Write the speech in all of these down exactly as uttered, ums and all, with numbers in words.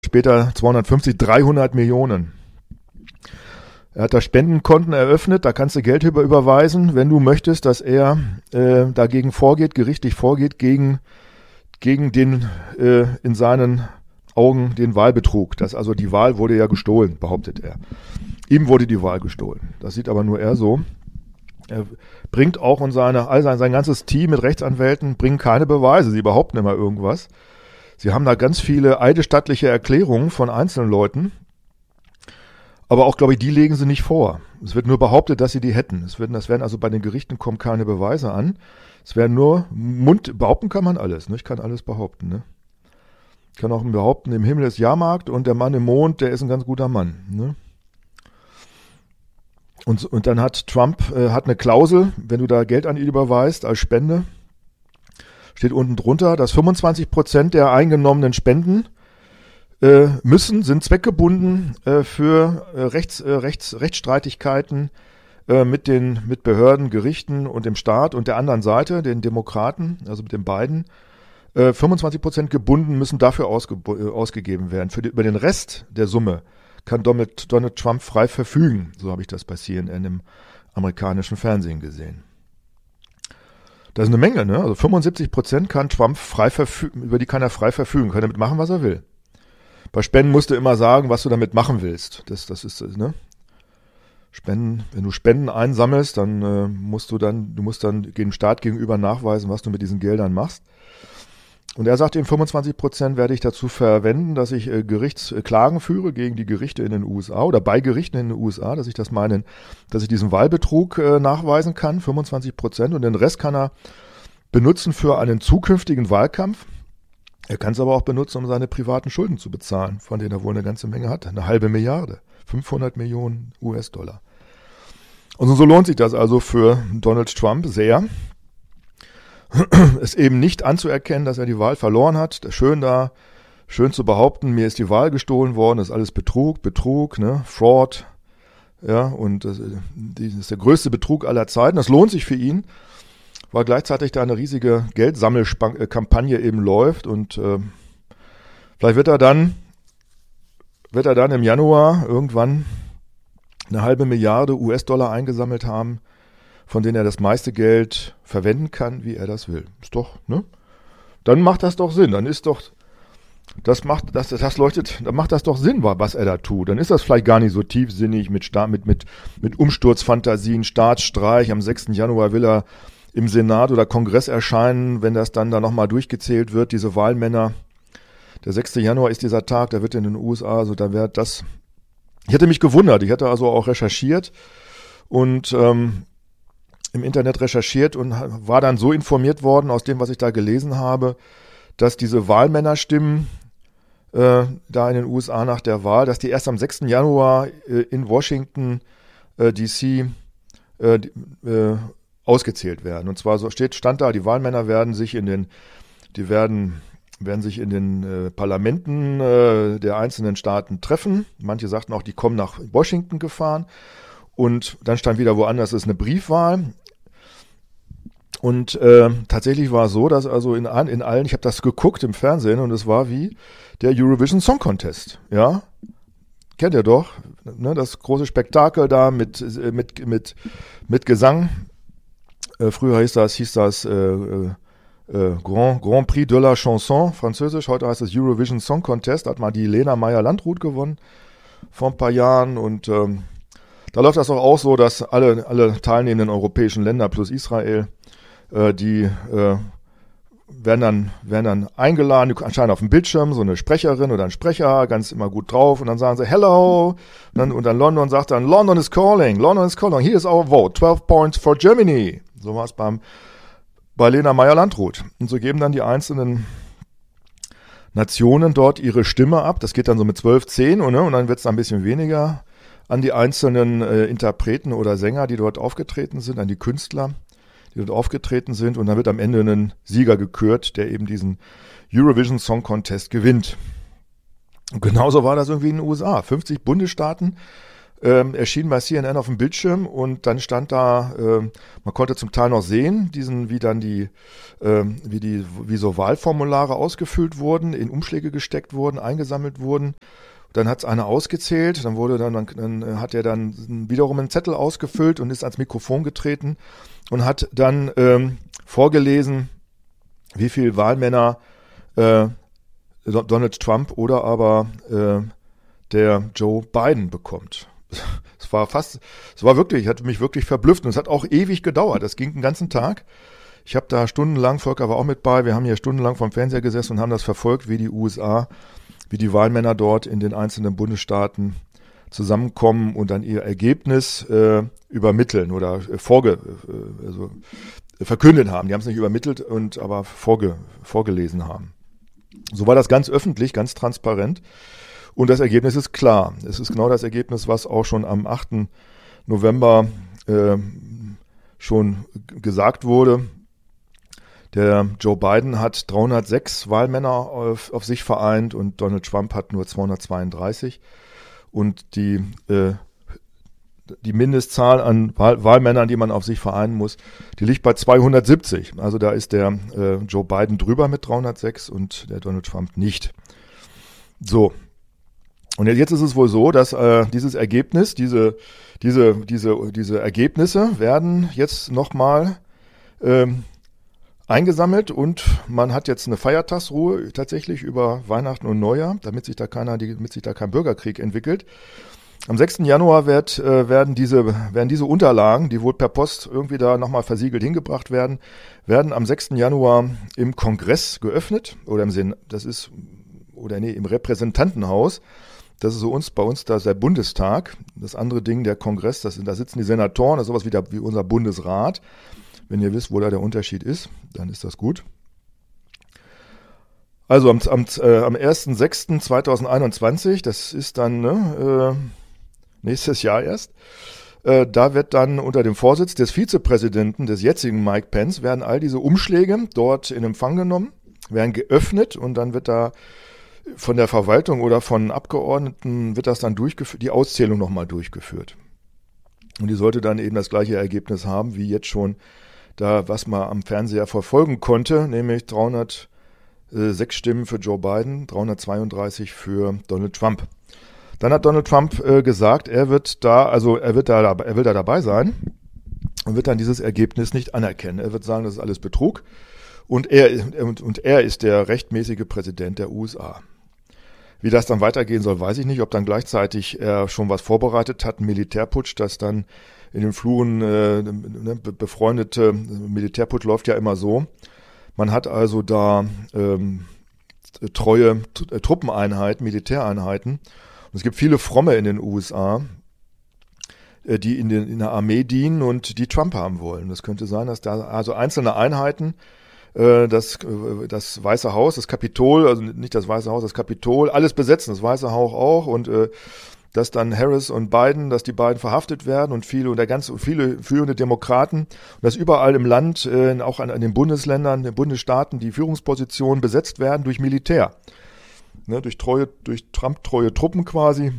später zweihundertfünfzig, dreihundert Millionen. Er hat da Spendenkonten eröffnet, da kannst du Geld über überweisen, wenn du möchtest, dass er äh, dagegen vorgeht, gerichtlich vorgeht, gegen, gegen den äh, in seinen Augen den Wahlbetrug. Das, also die Wahl wurde ja gestohlen, behauptet er. Ihm wurde die Wahl gestohlen. Das sieht aber nur er so. Er bringt auch und seine, all sein, sein ganzes Team mit Rechtsanwälten bringen keine Beweise. Sie behaupten immer irgendwas. Sie haben da ganz viele eidesstattliche Erklärungen von einzelnen Leuten. Aber auch, glaube ich, die legen sie nicht vor. Es wird nur behauptet, dass sie die hätten. Es werden, das werden also bei den Gerichten kommen keine Beweise an. Es werden nur Mund, behaupten kann man alles, ne? Ich kann alles behaupten, ne? Ich kann auch behaupten, im Himmel ist Jahrmarkt und der Mann im Mond, der ist ein ganz guter Mann, ne? Und, und dann hat Trump, äh, hat eine Klausel, wenn du da Geld an ihn überweist als Spende, steht unten drunter, dass fünfundzwanzig Prozent der eingenommenen Spenden äh, müssen, sind zweckgebunden äh, für äh, Rechts, äh, Rechts, Rechtsstreitigkeiten äh, mit den mit Behörden, Gerichten und dem Staat und der anderen Seite, den Demokraten, also mit den beiden. Äh, fünfundzwanzig Prozent gebunden müssen dafür ausge, äh, ausgegeben werden. Für die, über den Rest der Summe kann Donald, Donald Trump frei verfügen. So habe ich das bei C N N im amerikanischen Fernsehen gesehen. Das ist eine Menge, ne? Also fünfundsiebzig Prozent kann Trump frei verfügen, über die kann er frei verfügen, kann damit machen, was er will. Bei Spenden musst du immer sagen, was du damit machen willst. Das, das ist, ne? Spenden, wenn du Spenden einsammelst, dann äh, musst du dann, du musst dann dem Staat gegenüber nachweisen, was du mit diesen Geldern machst. Und er sagt, eben fünfundzwanzig Prozent werde ich dazu verwenden, dass ich äh, Gerichtsklagen äh, führe gegen die Gerichte in den U S A oder bei Gerichten in den U S A, dass ich das meinen, dass ich diesen Wahlbetrug äh, nachweisen kann, fünfundzwanzig Prozent. Und den Rest kann er benutzen für einen zukünftigen Wahlkampf. Er kann es aber auch benutzen, um seine privaten Schulden zu bezahlen, von denen er wohl eine ganze Menge hat. Eine halbe Milliarde, fünfhundert Millionen U S-Dollar. Und so lohnt sich das also für Donald Trump sehr, es eben nicht anzuerkennen, dass er die Wahl verloren hat. Schön da, schön zu behaupten, mir ist die Wahl gestohlen worden, das ist alles Betrug, Betrug, ne, Fraud, ja, und das, das ist der größte Betrug aller Zeiten. Das lohnt sich für ihn, weil gleichzeitig da eine riesige Geldsammelkampagne eben läuft und äh, vielleicht wird er dann, wird er dann im Januar irgendwann eine halbe Milliarde U S-Dollar eingesammelt haben, von denen er das meiste Geld verwenden kann, wie er das will. Ist doch, ne? Dann macht das doch Sinn. Dann ist doch, das macht, das, das leuchtet, dann macht das doch Sinn, was er da tut. Dann ist das vielleicht gar nicht so tiefsinnig mit, mit, mit, mit Umsturzfantasien, Staatsstreich. Am sechsten Januar will er im Senat oder Kongress erscheinen, wenn das dann da nochmal durchgezählt wird, diese Wahlmänner. Der sechste Januar ist dieser Tag, da wird in den U S A, also da wird das, ich hätte mich gewundert, ich hatte also auch recherchiert und ähm, im Internet recherchiert und war dann so informiert worden aus dem, was ich da gelesen habe, dass diese Wahlmännerstimmen äh, da in den U S A nach der Wahl, dass die erst am sechsten Januar äh, in Washington äh, D C äh, äh, ausgezählt werden. Und zwar so steht, stand da, die Wahlmänner werden sich in den, die werden, werden sich in den äh, Parlamenten äh, der einzelnen Staaten treffen. Manche sagten auch, die kommen nach Washington gefahren. Und dann stand wieder woanders, es ist eine Briefwahl. Und äh, tatsächlich war es so, dass also in, in allen, ich habe das geguckt im Fernsehen und es war wie der Eurovision Song Contest, ja, kennt ihr doch, ne, das große Spektakel da mit mit mit mit Gesang. Äh, früher hieß das hieß das äh, äh, Grand Grand Prix de la Chanson, französisch. Heute heißt es Eurovision Song Contest. Da hat mal die Lena Meyer-Landrut gewonnen vor ein paar Jahren und ähm, da läuft das auch, auch so, dass alle alle teilnehmenden europäischen Länder plus Israel die äh, werden dann werden dann eingeladen, anscheinend auf dem Bildschirm, so eine Sprecherin oder ein Sprecher, ganz immer gut drauf und dann sagen sie Hello und dann, und dann London sagt dann London is calling, London is calling, here is our vote, twelve points for Germany. So war es beim bei Lena Meyer-Landrut. Und so geben dann die einzelnen Nationen dort ihre Stimme ab. Das geht dann so mit zwölf, zehn und, ne, und dann wird es ein bisschen weniger an die einzelnen äh, Interpreten oder Sänger, die dort aufgetreten sind, an die Künstler, die dort aufgetreten sind und dann wird am Ende ein Sieger gekürt, der eben diesen Eurovision Song Contest gewinnt. Und genauso war das irgendwie in den U S A. fünfzig Bundesstaaten ähm, erschien bei C N N auf dem Bildschirm und dann stand da, äh, man konnte zum Teil noch sehen, diesen, wie dann die, äh, wie die, wie so Wahlformulare ausgefüllt wurden, in Umschläge gesteckt wurden, eingesammelt wurden. Dann hat es einer ausgezählt, dann wurde dann, dann hat er dann wiederum einen Zettel ausgefüllt und ist ans Mikrofon getreten und hat dann ähm, vorgelesen, wie viel Wahlmänner äh, Donald Trump oder aber äh, der Joe Biden bekommt. Es war fast, es war wirklich, hat mich wirklich verblüfft und es hat auch ewig gedauert. Das ging den ganzen Tag. Ich habe da stundenlang, Volker war auch mit bei, wir haben hier stundenlang vom Fernseher gesessen und haben das verfolgt, wie die U S A, wie die Wahlmänner dort in den einzelnen Bundesstaaten zusammenkommen und dann ihr Ergebnis äh, übermitteln oder äh, vorge, äh, also, äh, verkündet haben. Die haben es nicht übermittelt und aber vorge, vorgelesen haben. So war das ganz öffentlich, ganz transparent. Und das Ergebnis ist klar. Es ist genau das Ergebnis, was auch schon am achten November äh, schon gesagt wurde. Der Joe Biden hat dreihundertsechs Wahlmänner auf, auf sich vereint und Donald Trump hat nur zweihundertzweiunddreißig. Und die, äh, die Mindestzahl an Wahl, Wahlmännern, die man auf sich vereinen muss, die liegt bei zweihundertsiebzig. Also da ist der äh, Joe Biden drüber mit dreihundertsechs und der Donald Trump nicht. So. Und jetzt ist es wohl so, dass äh, dieses Ergebnis, diese, diese, diese, diese Ergebnisse werden jetzt nochmal ähm, eingesammelt und man hat jetzt eine Feiertagsruhe tatsächlich über Weihnachten und Neujahr, damit sich da keiner, damit sich da kein Bürgerkrieg entwickelt. Am sechsten Januar wird, äh, werden diese, werden diese Unterlagen, die wohl per Post irgendwie da nochmal versiegelt hingebracht werden, werden am sechsten Januar im Kongress geöffnet oder im Senat, das ist, oder nee, im Repräsentantenhaus. Das ist so uns, bei uns da ist der Bundestag. Das andere Ding, der Kongress, das, da sitzen die Senatoren, das ist sowas wie, der, wie unser Bundesrat. Wenn ihr wisst, wo da der Unterschied ist, dann ist das gut. Also am, am, äh, am ersten sechsten zweitausendeinundzwanzig, das ist dann ne, äh, nächstes Jahr erst, äh, da wird dann unter dem Vorsitz des Vizepräsidenten, des jetzigen Mike Pence, werden all diese Umschläge dort in Empfang genommen, werden geöffnet und dann wird da von der Verwaltung oder von Abgeordneten wird das dann durchgeführt, die Auszählung nochmal durchgeführt. Und die sollte dann eben das gleiche Ergebnis haben, wie jetzt schon da, was man am Fernseher verfolgen konnte, nämlich dreihundertsechs Stimmen für Joe Biden, dreihundertzweiunddreißig für Donald Trump. Dann hat Donald Trump äh, gesagt, er wird da, also er wird da, er will da dabei sein und wird dann dieses Ergebnis nicht anerkennen. Er wird sagen, das ist alles Betrug und er, und, und er ist der rechtmäßige Präsident der U S A. Wie das dann weitergehen soll, weiß ich nicht. Ob dann gleichzeitig er schon was vorbereitet hat, ein Militärputsch, das dann in den Fluren äh, ne, befreundete Militärputsch läuft ja immer so. Man hat also da ähm, treue t- Truppeneinheiten, Militäreinheiten. Und es gibt viele Fromme in den U S A, äh, die in, den, in der Armee dienen und die Trump haben wollen. Das könnte sein, dass da also einzelne Einheiten Das, das Weiße Haus, das Kapitol, also nicht das Weiße Haus, das Kapitol, alles besetzen, das Weiße Haus auch und äh, dass dann Harris und Biden, dass die beiden verhaftet werden und viele und der ganze viele führende Demokraten und dass überall im Land, äh, auch an, an den Bundesländern, den Bundesstaaten die Führungspositionen besetzt werden durch Militär, ne, durch treue, durch Trump treue Truppen quasi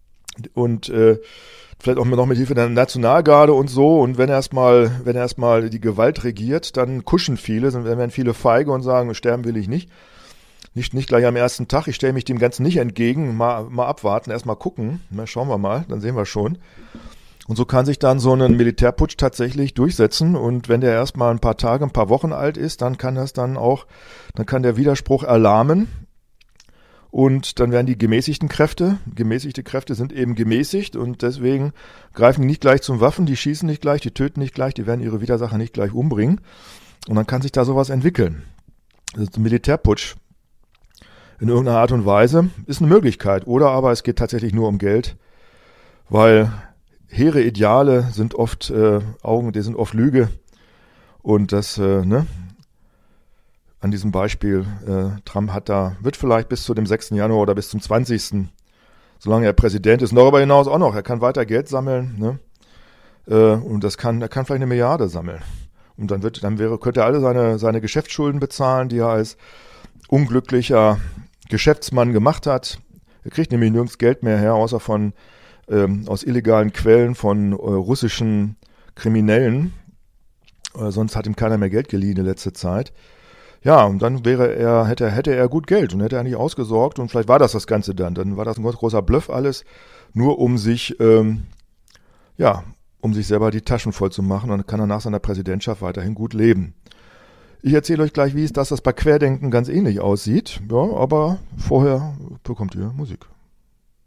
und äh, vielleicht auch noch mit Hilfe der Nationalgarde und so. Und wenn erstmal, wenn erstmal die Gewalt regiert, dann kuschen viele, dann werden viele feige und sagen, sterben will ich nicht. Nicht, nicht gleich am ersten Tag. Ich stelle mich dem Ganzen nicht entgegen. Mal, mal abwarten, erstmal gucken. Na, schauen wir mal, dann sehen wir schon. Und so kann sich dann so ein Militärputsch tatsächlich durchsetzen. Und wenn der erstmal ein paar Tage, ein paar Wochen alt ist, dann kann das dann auch, dann kann der Widerspruch erlahmen. Und dann werden die gemäßigten Kräfte, gemäßigte Kräfte sind eben gemäßigt und deswegen greifen die nicht gleich zum Waffen, die schießen nicht gleich, die töten nicht gleich, die werden ihre Widersacher nicht gleich umbringen. Und dann kann sich da sowas entwickeln. Das ist ein Militärputsch in irgendeiner Art und Weise, ist eine Möglichkeit. Oder aber es geht tatsächlich nur um Geld, weil hehre Ideale sind oft äh, Augen, die sind oft Lüge. Und das, äh, ne? An diesem Beispiel, äh, Trump hat da, wird vielleicht bis zu dem sechsten Januar oder bis zum zwanzigsten solange er Präsident ist, und darüber hinaus auch noch, er kann weiter Geld sammeln, ne? Äh, und das kann, er kann vielleicht eine Milliarde sammeln. Und dann wird, dann wäre, könnte er alle seine, seine Geschäftsschulden bezahlen, die er als unglücklicher Geschäftsmann gemacht hat. Er kriegt nämlich nirgends Geld mehr her, außer von ähm, aus illegalen Quellen von äh, russischen Kriminellen. Äh, sonst hat ihm keiner mehr Geld geliehen in letzter Zeit. Ja, und dann wäre er, hätte, hätte er gut Geld und hätte er nicht ausgesorgt und vielleicht war das das Ganze dann. Dann war das ein ganz großer Bluff alles, nur um sich, ähm, ja, um sich selber die Taschen voll zu machen und dann kann er nach seiner Präsidentschaft weiterhin gut leben. Ich erzähle euch gleich, wie es das, das bei Querdenken ganz ähnlich aussieht, ja, aber vorher bekommt ihr Musik.